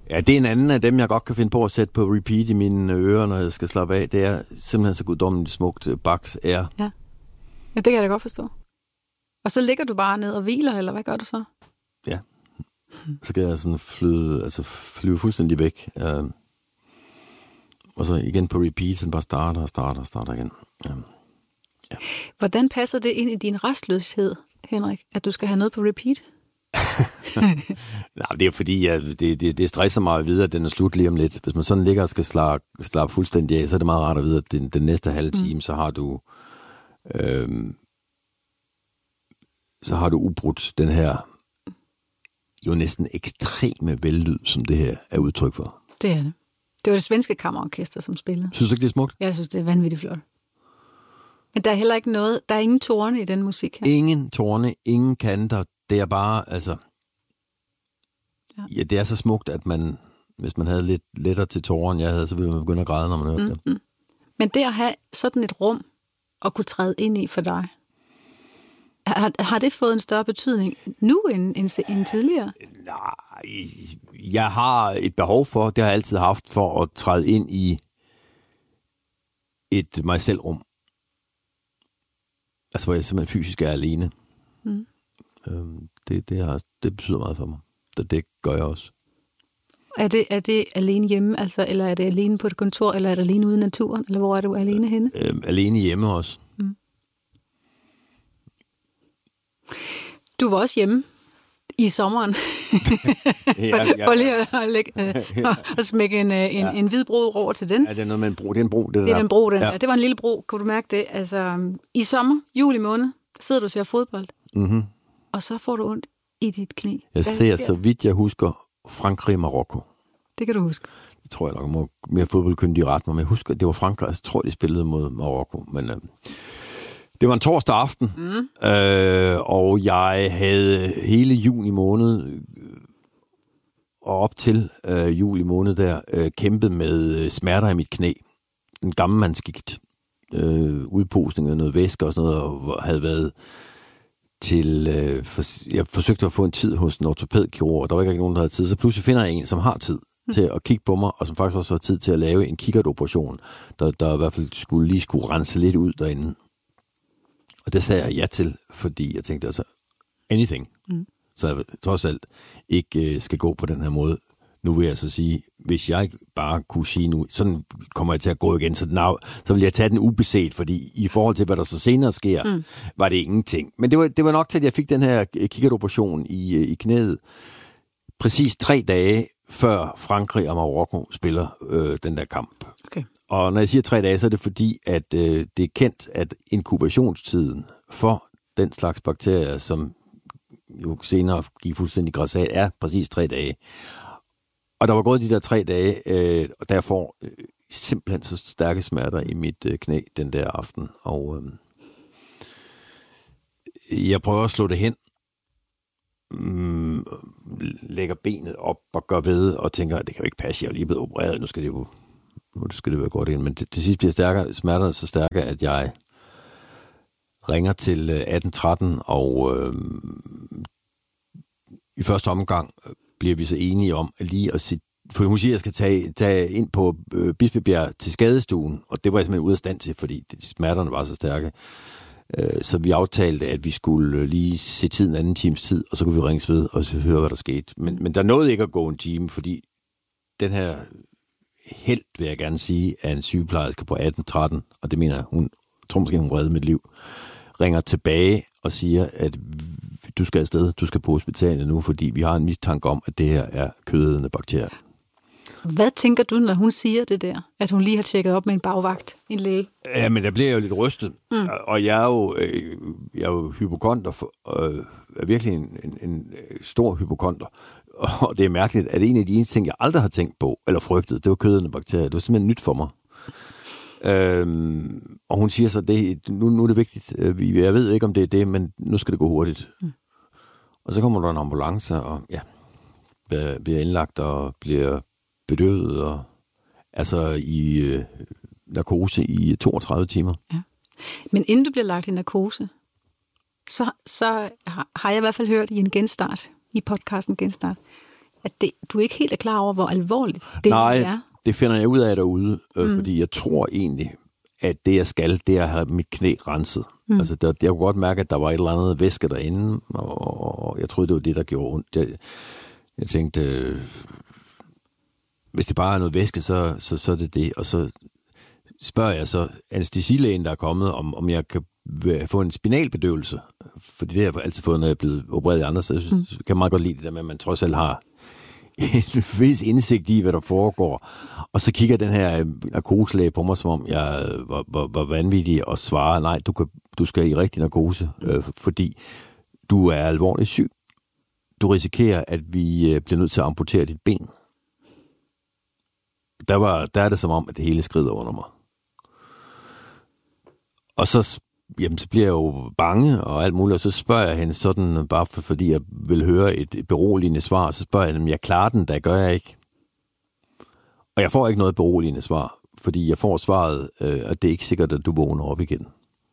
Ja, det er en anden af dem, jeg godt kan finde på at sætte på repeat i mine ører, når jeg skal slappe af. Det er simpelthen så guddommeligt smukt. Bachs Air. Ja, det kan jeg da godt forstå. Og så ligger du bare ned og hviler, eller hvad gør du så? Ja. Så kan jeg sådan flyve fuldstændig væk. Og så igen på repeat, så bare starter igen. Ja. Hvordan passer det ind i din restløshed, Henrik, at du skal have noget på repeat? Nej, det er fordi, det stresser mig at vide, at den er slut lige om lidt. Hvis man sådan ligger og skal slappe fuldstændig af, så er det meget rart at vide, at den næste halve time, så har du ubrudt den her jo næsten ekstreme vellyd, som det her er udtryk for. Det er det. Det var det svenske kammerorkester, som spillede. Synes du ikke, det er smukt? Jeg synes, det er vanvittigt flot. Men der er heller ikke noget, der er ingen torne i den musik her. Ingen torne, ingen kanter. Det er bare, ja, det er så smukt, at hvis man havde lidt lettere til tåren, jeg havde, så ville man begynde at græde, når man hørte det. Men det at have sådan et rum at kunne træde ind i for dig, har det fået en større betydning nu end tidligere? Nej, jeg har et behov for, det har jeg altid haft, for at træde ind i et mig selv rum. Altså, hvor jeg simpelthen fysisk er alene. Det betyder meget for mig. Det gør jeg også. Er det alene hjemme, altså, eller er det alene på et kontor, eller er det alene ude i naturen, eller hvor er du alene henne? Alene hjemme også. Du var også hjemme i sommeren. For lige at smække en hvid bro over til den. Ja, det er noget med en bro. Det er en bro, det er den bro, den der. Det var en lille bro, kunne du mærke det? Altså, i sommer, juli måned, sidder du og ser fodbold. Mm-hmm. Og så får du ondt i dit knæ. Jeg ser, så vidt jeg husker, Frankrig og Marokko. Det kan du huske. Det tror jeg nok, mere fodboldkyndige ret mig, men jeg husker, at det var Frankrig. Jeg tror, de spillede mod Marokko, men det var en torsdag aften, og jeg havde hele juni måned og op til juli måned der kæmpet med smerter i mit knæ. En gammelmandsgigt, udposning af noget væske og sådan noget, og havde været til... jeg forsøgte at få en tid hos en ortopædkirurg, og der var ikke nogen, der havde tid. Så pludselig finder jeg en, som har tid til at kigge på mig, og som faktisk også har tid til at lave en kikkertoperation, der i hvert fald skulle rense lidt ud derinde. Og det sagde jeg ja til, fordi jeg tænkte altså, anything. Så jeg trods alt ikke skal gå på den her måde. Nu vil jeg så sige, hvis jeg bare kunne sige nu, sådan kommer jeg til at gå igen, så vil jeg tage den ubeset, fordi i forhold til, hvad der så senere sker, var det ingenting. Men det var nok til, at jeg fik den her kikkertoperation i knæet præcis 3 dage, før Frankrig og Marokko spiller den der kamp. Okay. Og når jeg siger 3 dage, så er det fordi, at det er kendt, at inkubationstiden for den slags bakterier, som jo senere gik fuldstændig græsat, er præcis 3 dage. Og der var gået de der 3 dage, og der får simpelthen så stærke smerter i mit knæ den der aften. Og jeg prøver at slå det hen, lægger benet op og gør ved, og tænker, at det kan jo ikke passe, jeg er lige blevet opereret, nu skal det være godt ind. Men til sidst bliver smerterne så stærke, at jeg ringer til 1813, og i første omgang bliver vi så enige om lige at sige, for hun siger, at jeg skal tage ind på Bispebjerg til skadestuen, og det var jeg simpelthen ude af stand til, fordi smerterne var så stærke. Så vi aftalte, at vi skulle lige se tiden 2 times tid, og så kunne vi ringes ved og så høre, hvad der skete. Men der nåede ikke at gå 1 time, fordi den her helt, vil jeg gerne sige, er en sygeplejerske på 1813, og det mener jeg, hun tror måske, hun reddede mit liv, ringer tilbage og siger, at du skal afsted, du skal på hospitalet nu, fordi vi har en mistanke om, at det her er kødædende bakterier. Hvad tænker du, når hun siger det der? At hun lige har tjekket op med en bagvagt, en læge? Ja, men der bliver jeg jo lidt rystet. Og jeg er jo hypokonter, er virkelig en stor hypokonter. Og det er mærkeligt, at en af de eneste ting, jeg aldrig har tænkt på, eller frygtet, det var kødædende bakterier. Det var simpelthen nyt for mig. Og hun siger så, nu er det vigtigt. Jeg ved ikke, om det er det, men nu skal det gå hurtigt. Og så kommer der en ambulance, og ja, bliver indlagt og bliver bedøvet, og altså i narkose i 32 timer. Ja. Men inden du bliver lagt i narkose, så har jeg i hvert fald hørt i en genstart, i podcasten Genstart, du ikke helt er klar over, hvor alvorligt det Nej, er? det finder jeg ud af derude, fordi jeg tror egentlig, at det jeg skal, det er at have mit knæ renset. Altså, jeg kunne godt mærke, at der var et eller andet væske derinde, og jeg troede, det var det, der gjorde ondt. Jeg tænkte, hvis det bare er noget væske, så er det det. Og så spørger jeg så anæstesilægen, der er kommet, om jeg kan få en spinalbedøvelse. Fordi det har jeg altid fået, når jeg er blevet opereret i andre. Så jeg synes, kan meget godt lide det der med, at man trods alt har en vis indsigt i, hvad der foregår. Og så kigger den her narkoselæge på mig, som om jeg var vanvittig, og svarer, nej, du skal i rigtig narkose, fordi du er alvorligt syg. Du risikerer, at vi bliver nødt til at amputere dit ben. Der er det som om, at det hele skrider under mig. Og så bliver jeg jo bange og alt muligt, og så spørger jeg hende sådan, bare fordi jeg vil høre et beroligende svar, så spørger jeg hende, om jeg klarer den, der gør jeg ikke. Og jeg får ikke noget beroligende svar, fordi jeg får svaret, at det er ikke sikkert, at du vågner op igen.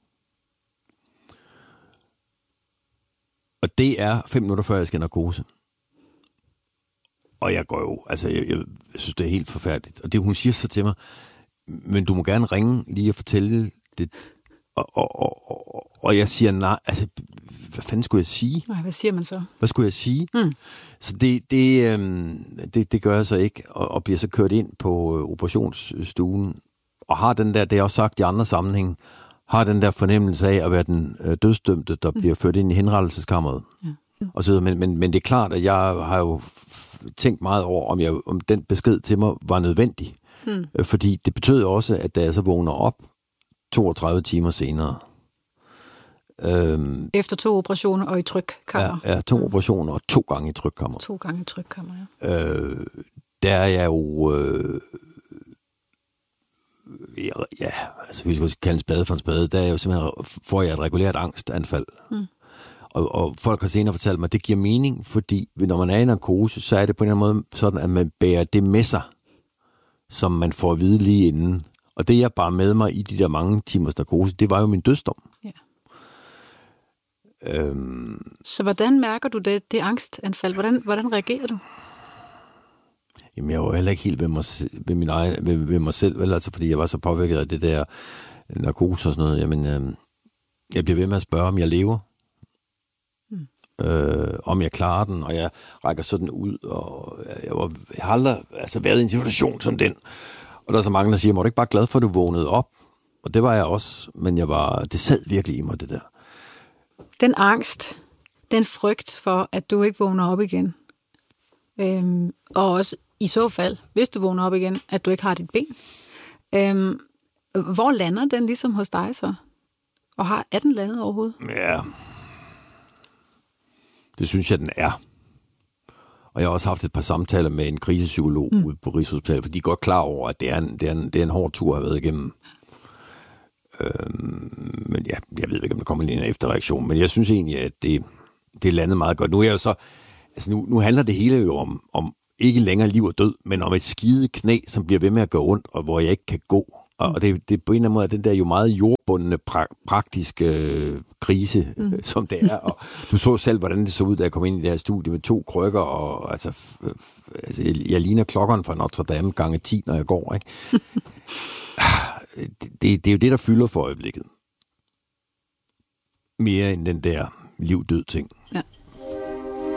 Og det er 5 minutter før jeg skal narkose. Og jeg går jo, altså jeg synes, det er helt forfærdeligt. Og det, hun siger så til mig, men du må gerne ringe lige og fortælle det. Og jeg siger nej, altså hvad fanden skulle jeg sige? Nej, hvad siger man så? Hvad skulle jeg sige? Så det gør jeg så ikke, og bliver så kørt ind på operationsstuen, og har den der, det er også sagt i andre sammenhæng, har den der fornemmelse af at være den dødsdømte, der bliver ført ind i henrettelseskammeret. Ja. Og så, men det er klart, at jeg har jo tænkt meget over, om den besked til mig var nødvendig. Fordi det betød også, at da jeg så vågner op 32 timer senere. Efter 2 operationer og i trykkammer. Ja, 2 operationer og 2 gange i trykkammer. 2 gange i trykkammer, ja. Der er jeg jo... altså vi skal kalde en spade for en spade. Der er jeg jo simpelthen, får jeg et regulært angstanfald. Og folk har senere fortalt mig, at det giver mening, fordi når man er i narkose, så er det på en eller anden måde sådan, at man bærer det med sig, som man får at vide lige inden. Og det, jeg bare med mig i de der mange timers narkose, det var jo min dødsdom. Ja. Så hvordan mærker du det angstanfald? Hvordan reagerer du? Jamen, jeg var heller ikke helt ved mig selv, vel? Altså, fordi jeg var så påvirket af det der narkose og sådan noget. Jamen, jeg bliver ved med at spørge, om jeg lever. Om jeg klarer den, og jeg rækker sådan ud, og jeg har aldrig været i en situation som den. Og der er så mange, der siger, var du ikke bare glad for, at du vågnede op? Og det var jeg også, men det sad virkelig i mig, det der. Den angst, den frygt for, at du ikke vågner op igen, og også i så fald, hvis du vågner op igen, at du ikke har dit ben. Hvor lander den ligesom hos dig så? Og er den landet overhovedet? Ja, det synes jeg, den er. Og jeg har også haft et par samtaler med en krisepsykolog ude på Rigshospitalet, for de er godt klar over, at det er en hård tur at have været igennem. Men ja, jeg ved ikke, om der kommer en efterreaktion, men jeg synes egentlig, at det landet meget godt. Nu er jeg jo så, altså nu handler det hele jo om ikke længere liv og død, men om et skide knæ, som bliver ved med at gå ondt, og hvor jeg ikke kan gå. Og det på en eller anden måde, den der jo meget jordbundne, praktiske krise, som det er. Og du så selv, hvordan det så ud, da jeg kom ind i det her studie med 2 krykker, og altså jeg ligner klokkeren fra Notre Dame gange 10, når jeg går, ikke? Det er jo det, der fylder for øjeblikket. Mere end den der liv-død ting. Ja.